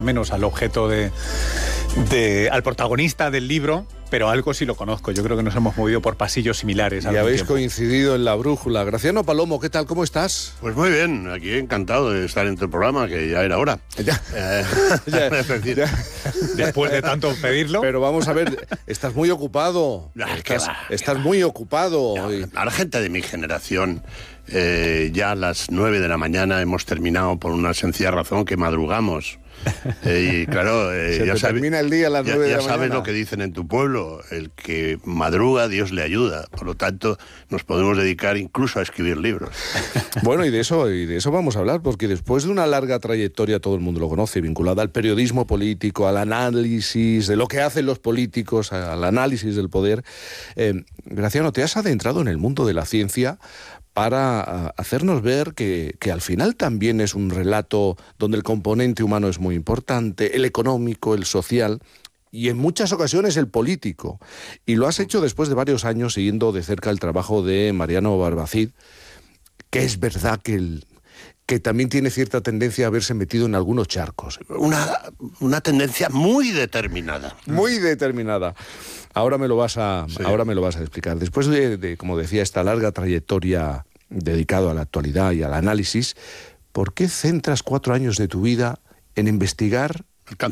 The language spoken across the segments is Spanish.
menos al objeto al protagonista del libro, pero algo sí lo conozco. Yo creo que nos hemos movido por pasillos similares. Y habéis coincidido en La Brújula. Graciano Palomo, ¿qué tal? ¿Cómo estás? Pues muy bien, aquí encantado de estar en tu programa, que ya era hora. Después de tanto pedirlo. Pero vamos a ver, estás muy ocupado. Estás muy ocupado. A la gente de mi generación, ya a las 9 de la mañana hemos terminado por una sencilla razón, que madrugamos. Y claro, ya termina el día a las 9 de la mañana. Ya sabes lo que dicen en tu pueblo: el que madruga, Dios le ayuda. Por lo tanto, nos podemos dedicar incluso a escribir libros. Bueno, y de eso vamos a hablar, porque después de una larga trayectoria, todo el mundo lo conoce, vinculada al periodismo político, al análisis de lo que hacen los políticos, al análisis del poder, Graciano, te has adentrado en el mundo de la ciencia para hacernos ver que al final también es un relato donde el componente humano es muy importante, el económico, el social y en muchas ocasiones el político. Y lo has hecho después de varios años siguiendo de cerca el trabajo de Mariano Barbacid, que es verdad que también tiene cierta tendencia a haberse metido en algunos charcos. Una tendencia muy determinada. Muy determinada. Ahora me lo vas a explicar. Después de, como decía, esta larga trayectoria dedicada a la actualidad y al análisis, ¿por qué centras 4 años de tu vida en investigar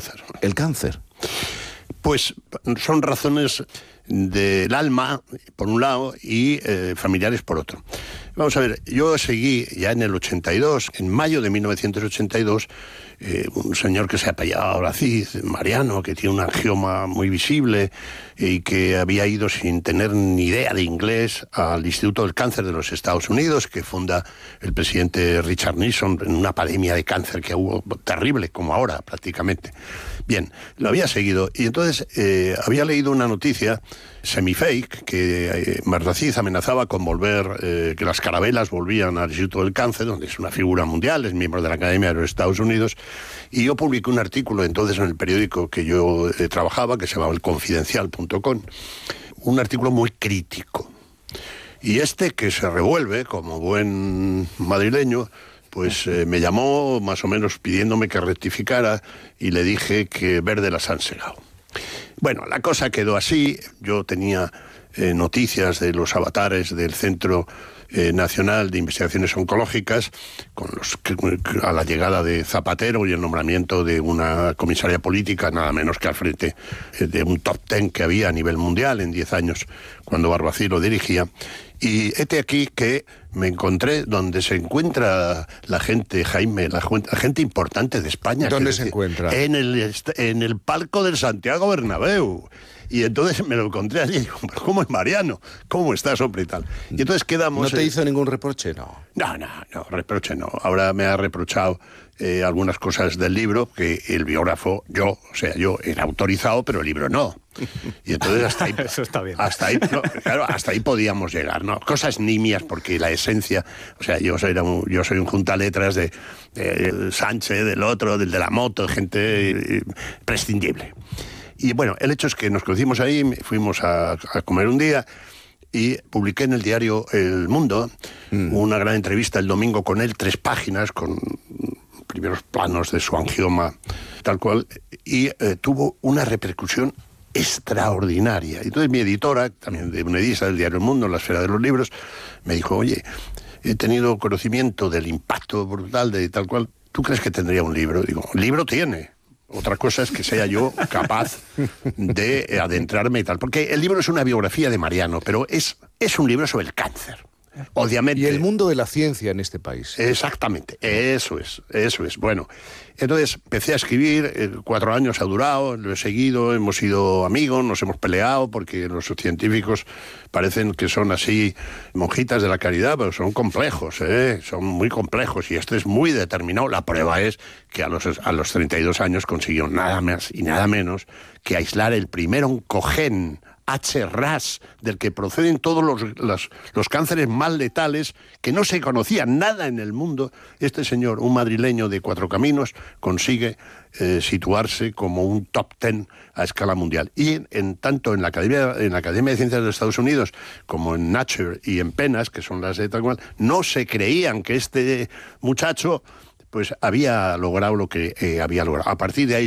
el cáncer? Pues son razones del alma, por un lado, y familiares, por otro. Vamos a ver, yo seguí ya en el 82, en mayo de 1982, un señor que se apellidaba Barbacid, Mariano, que tiene un angioma muy visible y que había ido sin tener ni idea de inglés al Instituto del Cáncer de los Estados Unidos, que funda el presidente Richard Nixon, en una pandemia de cáncer que hubo terrible, como ahora prácticamente. Bien, lo había seguido y entonces había leído una noticia semi-fake que Barbacid amenazaba con volver, que las carabelas volvían al Instituto del Cáncer, donde es una figura mundial, es miembro de la Academia de los Estados Unidos, y yo publiqué un artículo entonces en el periódico que yo trabajaba, que se llamaba elconfidencial.com, un artículo muy crítico. Y que se revuelve, como buen madrileño, pues me llamó más o menos pidiéndome que rectificara y le dije que verde las han segado. Bueno, la cosa quedó así. Yo tenía noticias de los avatares del Centro Nacional de Investigaciones Oncológicas a la llegada de Zapatero y el nombramiento de una comisaria política, nada menos que al frente de un top 10 que había a nivel mundial en 10 años cuando Barbacid lo dirigía. Y aquí que me encontré donde se encuentra la gente, Jaime, la gente importante de España. ¿Dónde se encuentra? En el palco del Santiago Bernabéu. Y entonces me lo encontré allí y digo, ¿cómo es Mariano? ¿Cómo estás, hombre y tal? Y entonces quedamos... ¿No te hizo ningún reproche, no? No, reproche no. Ahora me ha reprochado algunas cosas del libro que el biógrafo, yo era autorizado, pero el libro no. Y entonces hasta ahí... Eso está bien. Hasta ahí podíamos llegar, ¿no? Cosas nimias, porque la esencia... O sea, yo soy un juntaletras de Sánchez, del otro, del de la moto, gente prescindible. Y bueno, el hecho es que nos conocimos ahí, fuimos a comer un día y publiqué en el diario El Mundo una gran entrevista el domingo con él, 3 páginas, con primeros planos de su angioma, tal cual, y tuvo una repercusión extraordinaria. Entonces mi editora, también de Unedisa, del diario El Mundo, en la esfera de los libros, me dijo, oye, he tenido conocimiento del impacto brutal de tal cual, ¿tú crees que tendría un libro? Digo, libro tiene. Otra cosa es que sea yo capaz de adentrarme y tal. Porque el libro es una biografía de Mariano, pero es un libro sobre el cáncer. Obviamente. Y el mundo de la ciencia en este país. Exactamente, eso es. Bueno, entonces empecé a escribir, 4 años ha durado, lo he seguido, hemos sido amigos, nos hemos peleado, porque los científicos parecen que son así monjitas de la caridad, pero son complejos, son muy complejos, y este es muy determinado. La prueba es que a los 32 años consiguió nada más y nada menos que aislar el primer oncogen HRAS, del que proceden todos los cánceres más letales, que no se conocía nada en el mundo. Este señor, un madrileño de Cuatro Caminos, consigue situarse como un top 10 a escala mundial. Y tanto en la Academia de Ciencias de Estados Unidos como en Nature y en PNAS, que son las de tal cual, no se creían que este muchacho pues había logrado lo que había logrado. A partir de ahí